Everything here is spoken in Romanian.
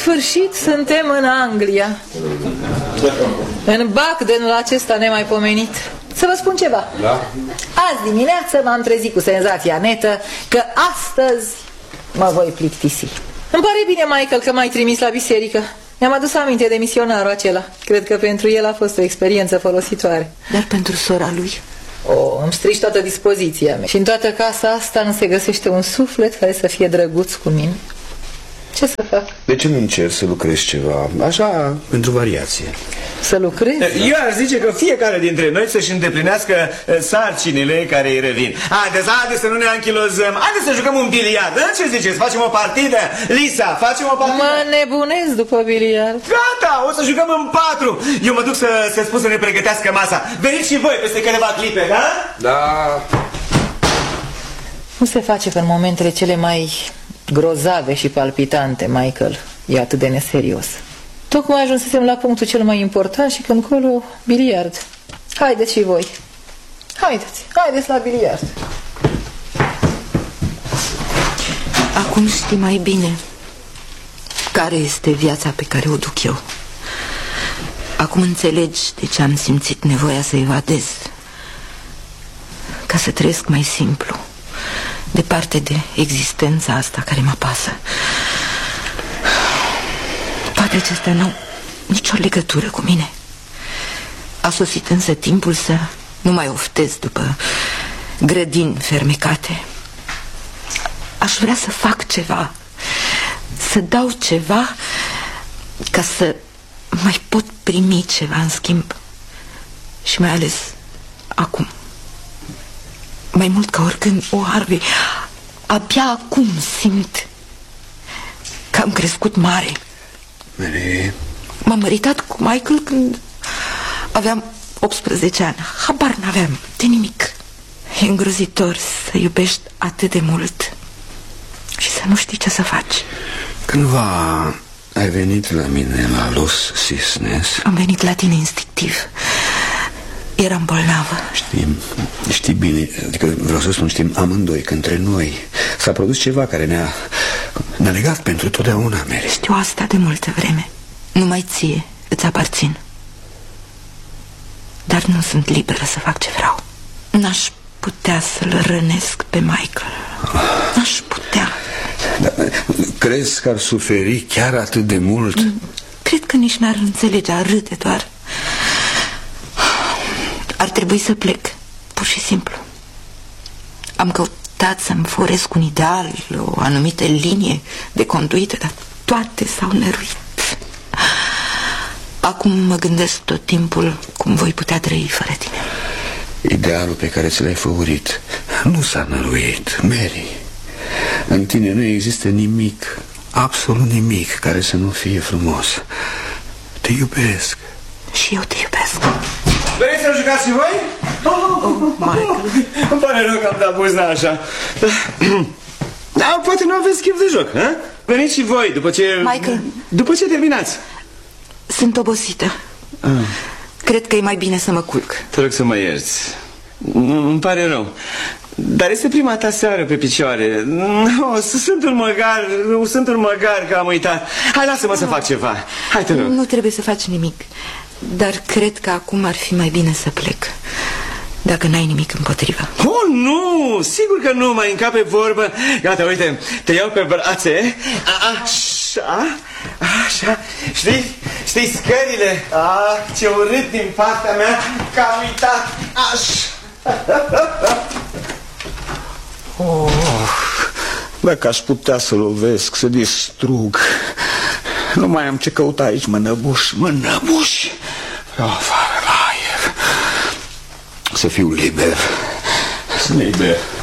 sfârșit suntem în Anglia, în Bagdenul acesta nemaipomenit. Să vă spun ceva. Da? Azi dimineață m-am trezit cu senzația netă că astăzi mă voi plictisi. Îmi pare bine, Michael, că m-ai trimis la biserică. Mi-am adus aminte de misionarul acela. Cred că pentru el a fost o experiență folositoare. Dar pentru sora lui? Îmi strici toată dispoziția mea. Și în toată casa asta nu se găsește un suflet care să fie drăguț cu mine. Ce să fac? De ce nu încerci să lucrezi ceva? Așa, pentru variație. Să lucrez? Eu ar zice că fiecare dintre noi să-și îndeplinească sarcinile care îi revin. Haideți să nu ne anchilozăm. Haideți să jucăm un biliard. Ce ziceți? Facem o partidă? Lisa, facem o partidă? Mă nebunesc după biliard. Gata, o să jucăm în 4. Eu mă duc să spun să ne pregătească masa. Veniți și voi peste câteva clipe, da? Da. Nu se face că în momentele cele mai grozave și palpitante, Michael, e atât de neserios. Tocmai ajunsesem la punctul cel mai important și când colo, biliard. Haideți și voi. Haideți la biliard. Acum știi mai bine care este viața pe care o duc eu. Acum înțelegi de ce am simțit nevoia să evadez, ca să trăiesc mai simplu, departe de existența asta care mă apasă. Toate acestea n-au nicio legătură cu mine. A sosit însă timpul să nu mai oftez după grădini fermecate. Aș vrea să fac ceva, să dau ceva ca să mai pot primi ceva în schimb. Și mai ales acum, mai mult ca oricând, Harvey, abia acum simt că am crescut mare. Mary. M-am măritat cu Michael când aveam 18 ani. Habar n-aveam de nimic. E îngrozitor să iubești atât de mult și să nu știi ce să faci. Cândva ai venit la mine la Los Cisnes. Am venit la tine instinctiv. Eram bolnavă. Știi bine, adică vreau să spun, știm amândoi că între noi s-a produs ceva care ne-a legat pentru totdeauna, Mary. Știu asta de multă vreme. Numai ție îți aparțin. Dar nu sunt liberă să fac ce vreau. N-aș putea să-l rănesc pe Michael. N-aș putea. Dar crezi că ar suferi chiar atât de mult? Cred că nici n-ar înțelege, ar râde doar. Ar trebui să plec, pur și simplu. Am căutat să-mi foresc un ideal, o anumită linie de conduită, dar toate s-au năruit. Acum mă gândesc tot timpul cum voi putea trăi fără tine. Idealul pe care ți l-ai făurit nu s-a năruit, Mary. În tine nu există nimic, absolut nimic, care să nu fie frumos. Te iubesc. Și eu te iubesc. Vreți să jucați și voi? Michael. Îmi pare rău că am dat buzna așa. Dar poate nu aveți chef de joc, ha? Veniți și voi după ce... Michael. După ce terminați. Sunt obosită. Cred că e mai bine să mă culc. Te rog să mă ierți. Îmi pare rău. Dar este prima ta seară pe picioare. Sunt un măgar că am uitat. Hai, lasă-mă să fac ceva. Hai, te rog. Nu trebuie să faci nimic. Dar cred că acum ar fi mai bine să plec, dacă n-ai nimic împotrivă. Oh, nu! Sigur că nu, mai încape vorbă. Gata, uite, te iau pe brațe. Așa, așa. Știi scările? Ce urât din partea mea că am uitat. Dacă aș putea să lovesc, să distrug. Nu mai am ce căuta aici, mă năbuși. Vreau afară la aer. Să fiu liber. Liber.